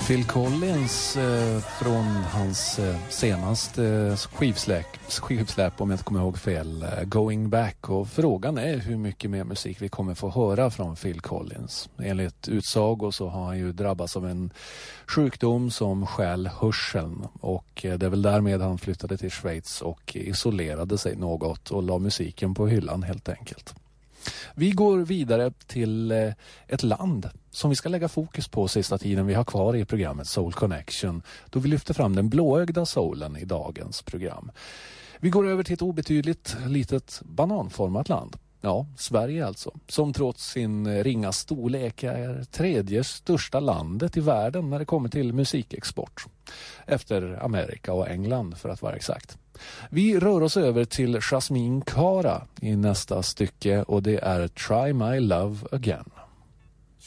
Phil Collins från hans senaste skivsläpp, om jag inte kommer ihåg fel, Going Back. Och frågan är hur mycket mer musik vi kommer få höra från Phil Collins. Enligt utsago så har han ju drabbats av en sjukdom som stjäl hörseln. Och det är väl därmed han flyttade till Schweiz och isolerade sig något och la musiken på hyllan helt enkelt. Vi går vidare till ett land som vi ska lägga fokus på sista tiden vi har kvar i programmet Soul Connection, då vi lyfter fram den blåögda soulen i dagens program. Vi går över till ett obetydligt litet bananformat land. Ja, Sverige alltså, som trots sin ringa storlek är tredje största landet i världen när det kommer till musikexport. Efter Amerika och England för att vara exakt. Vi rör oss över till Jasmine Cara i nästa stycke och det är Try My Love Again.